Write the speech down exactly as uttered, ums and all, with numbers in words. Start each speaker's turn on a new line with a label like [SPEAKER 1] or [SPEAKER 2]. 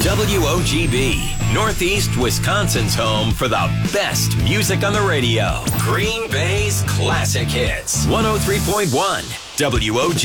[SPEAKER 1] W O G B, Northeast Wisconsin's home for the best music on the radio. Green Bay's classic hits. one oh three point one W O G B.